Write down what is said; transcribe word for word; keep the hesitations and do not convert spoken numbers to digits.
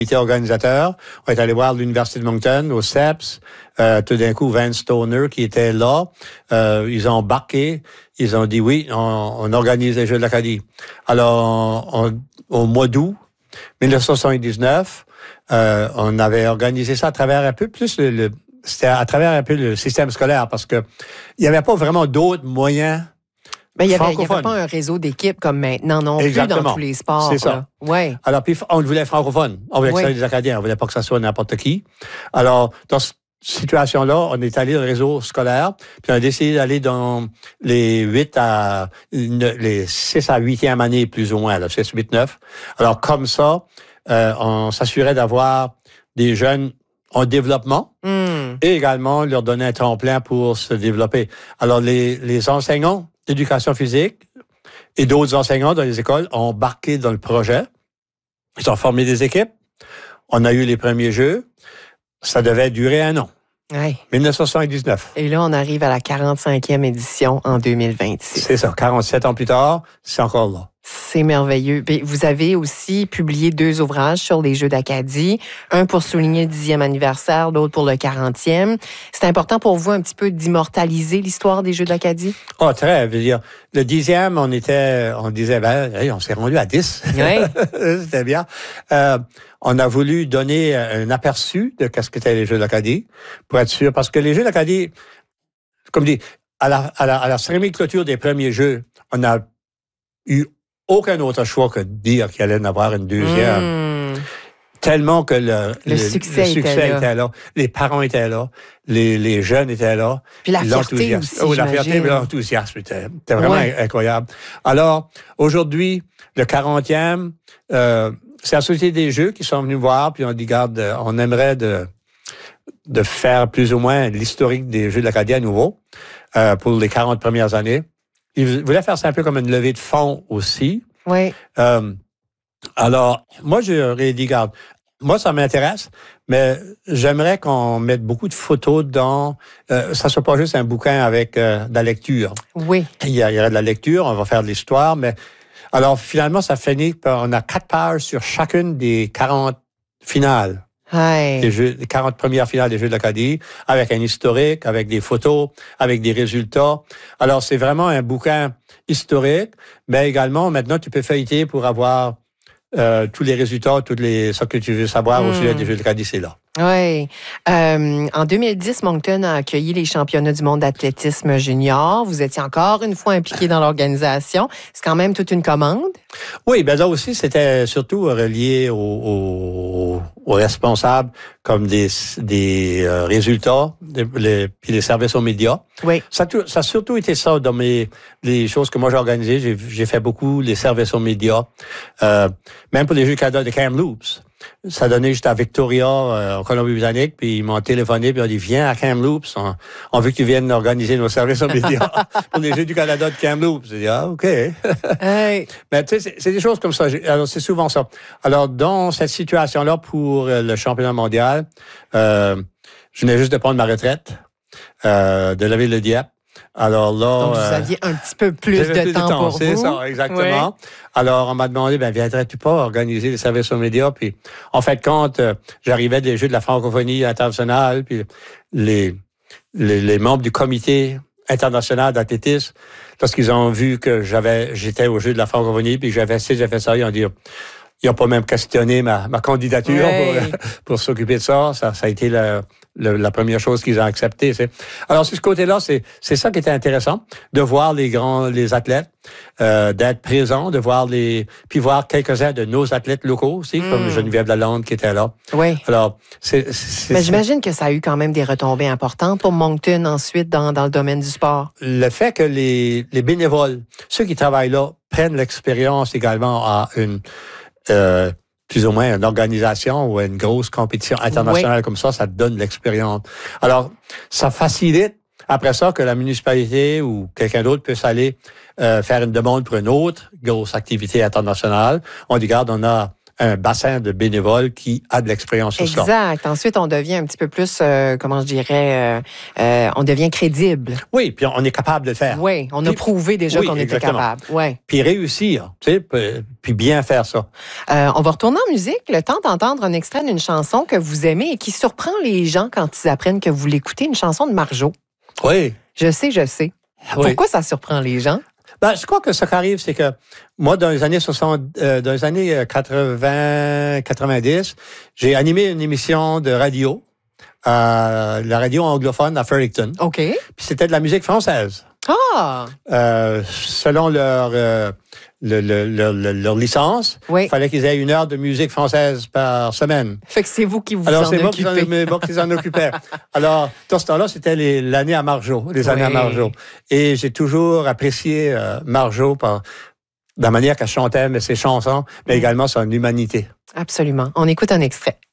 comité organisateur. On est allé voir l'Université de Moncton, au C E P S. Euh, tout d'un coup, Vance Stoner, qui était là, euh, ils ont embarqué. Ils ont dit oui, on, on organise les Jeux de l'Acadie. Alors, on, au mois d'août dix-neuf cent soixante-dix-neuf, euh, on avait organisé ça à travers un peu plus le, le c'était à travers un peu le système scolaire parce que il n'y avait pas vraiment d'autres moyens. Mais il n'y avait, avait pas un réseau d'équipes comme maintenant, non Exactement. Plus dans tous les sports. C'est ça. Ouais. Alors, puis, on voulait francophone. On voulait que ouais. ça soit des Acadiens. On voulait pas que ça soit n'importe qui. Alors, dans cette situation-là, on est allé dans le réseau scolaire, puis on a décidé d'aller dans les huit à, les six à huitième année, plus ou moins, là, six, huit, neuf. Alors, comme ça, euh, on s'assurait d'avoir des jeunes en développement mm. et également leur donner un tremplin pour se développer. Alors, les, les enseignants d'éducation physique et d'autres enseignants dans les écoles ont embarqué dans le projet. Ils ont formé des équipes. On a eu les premiers jeux. Ça devait durer un an. Ouais. dix-neuf cent soixante-dix-neuf. Et là, on arrive à la quarante-cinquième édition en deux mille vingt-six. C'est ça. quarante-sept ans plus tard, c'est encore là. C'est merveilleux. Vous avez aussi publié deux ouvrages sur les Jeux d'Acadie, un pour souligner le dixième anniversaire, l'autre pour le quarantième. C'est important pour vous un petit peu d'immortaliser l'histoire des Jeux d'Acadie? Oh, très. Je veux dire, le dixième, on était, on disait, ben, hey, on s'est rendu à dix. Oui. C'était bien. Euh, on a voulu donner un aperçu de qu'est-ce qu'étaient les Jeux d'Acadie pour être sûr, parce que les Jeux d'Acadie, comme dit, à la, à la, à la cérémonie de clôture des premiers Jeux, on n'a eu aucun autre choix que de dire qu'il allait en avoir une deuxième. Mmh. Tellement que le, le, le succès, le succès était, là. était là. Les parents étaient là. Les, les jeunes étaient là. Puis la fierté aussi, oh, la fierté et l'enthousiasme étaient, étaient vraiment ouais. incroyable. Alors, aujourd'hui, le quarantième, euh, c'est la Société des Jeux qui sont venus voir, puis on dit, garde, on aimerait de, de faire plus ou moins l'historique des Jeux de l'Acadie à nouveau euh, pour les quarante premières années. Ils voulaient faire ça un peu comme une levée de fonds aussi. Oui. Euh, alors, moi, j'aurais dit, regarde, moi, ça m'intéresse, mais j'aimerais qu'on mette beaucoup de photos dans... Euh, ça ne soit pas juste un bouquin avec euh, de la lecture. Oui. Il y, a, il y aura de la lecture, on va faire de l'histoire, mais... Alors, finalement, ça finit par... On a quatre pages sur chacune des quarante finales. Hey. Les, jeux, les quarante premières finales des Jeux de l'Acadie, avec un historique, avec des photos, avec des résultats. Alors, c'est vraiment un bouquin historique, mais également, maintenant, tu peux feuilleter pour avoir euh, tous les résultats, toutes les ce que tu veux savoir mm. au sujet des Jeux de l'Acadie, c'est là. Oui. Euh, en deux mille dix, Moncton a accueilli les championnats du monde d'athlétisme junior. Vous étiez encore une fois impliqué dans l'organisation. C'est quand même toute une commande. Oui, bien là aussi, c'était surtout relié aux, aux, aux responsables comme des, des euh, résultats, des, les, puis les services aux médias. Oui. Ça, ça a surtout été ça dans mes les choses que moi j'ai organisées. J'ai, j'ai fait beaucoup les services aux médias, euh, même pour les Jeux Canada de Kamloops. Ça donnait juste à Victoria, euh, en Colombie-Britannique, puis ils m'ont téléphoné, puis ils ont dit, viens à Kamloops, on, on veut que tu viennes organiser nos services aux médias pour les Jeux du Canada de Kamloops. J'ai dit, ah, OK. Hey. Mais tu sais, c'est, c'est des choses comme ça. Alors, c'est souvent ça. Alors, dans cette situation-là, pour le championnat mondial, euh, je venais juste de prendre ma retraite euh, de la ville de Dieppe. Alors là... Donc, vous euh, aviez un petit peu plus de plus temps, de temps pour c'est vous. C'est ça, exactement. Oui. Alors, on m'a demandé, ben viendrais-tu pas organiser les services aux médias? Puis, en fait, quand euh, j'arrivais des Jeux de la francophonie internationale, puis les, les, les membres du comité international d'athlétisme, lorsqu'ils ont vu que j'avais j'étais aux Jeux de la francophonie, puis j'avais fait, j'ai fait ça, ils ont dit... Ils n'ont pas même questionné ma, ma candidature ouais. pour, pour s'occuper de ça. Ça, ça a été la, la, la première chose qu'ils ont acceptée. C'est. Alors, sur ce côté-là, c'est, c'est ça qui était intéressant, de voir les grands, les athlètes, euh, d'être présents, de voir les, puis voir quelques-uns de nos athlètes locaux aussi, mm. comme Geneviève Lalonde qui était là. Oui. Alors, c'est, c'est, Mais c'est, j'imagine que ça a eu quand même des retombées importantes pour Moncton ensuite dans, dans le domaine du sport. Le fait que les, les bénévoles, ceux qui travaillent là, prennent l'expérience également à une, Euh, plus ou moins une organisation ou une grosse compétition internationale oui. comme ça, ça te donne l'expérience. Alors, ça facilite après ça que la municipalité ou quelqu'un d'autre puisse aller euh, faire une demande pour une autre grosse activité internationale. On dit, regarde, on a un bassin de bénévoles qui a de l'expérience sur ça. Exact. Ensuite, on devient un petit peu plus, euh, comment je dirais, euh, euh, on devient crédible. Oui, puis on est capable de le faire. Oui, on puis, a prouvé déjà oui, qu'on exactement. était capable. Ouais. Puis réussir, tu sais, puis bien faire ça. Euh, on va retourner en musique. Le temps d'entendre un extrait d'une chanson que vous aimez et qui surprend les gens quand ils apprennent que vous l'écoutez, une chanson de Marjo. Oui. Je sais, je sais. Oui. Pourquoi ça surprend les gens? Ben, je crois que ce qui arrive, c'est que moi, dans les années soixante, euh, dans les années quatre-vingts, quatre-vingt-dix, j'ai animé une émission de radio, euh, la radio anglophone à Fredericton. OK. Puis c'était de la musique française. Ah! Euh, selon leur, euh, le, le, le, le, leur licence, oui. il fallait qu'ils aient une heure de musique française par semaine. Fait que c'est vous qui vous Alors, en c'est occupez. Alors, c'est moi qui en occupais. Alors, dans ce temps-là, c'était les, l'année à Marjo, les années oui. à Marjo. Et j'ai toujours apprécié euh, Marjo par la manière qu'elle chantait, mais ses chansons, mais également son humanité. Absolument. On écoute un extrait.